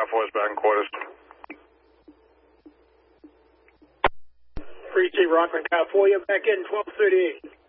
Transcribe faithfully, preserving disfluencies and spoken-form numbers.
Force back in quarters. three T Rockland, California, back in twelve thirty-eight.